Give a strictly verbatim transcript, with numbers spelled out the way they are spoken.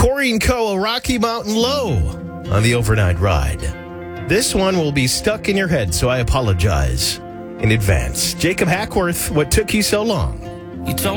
Corey and Co., a Rocky Mountain Low on the overnight ride. This one will be stuck in your head, so I apologize in advance. Jacob Hackworth, what took you so long? You told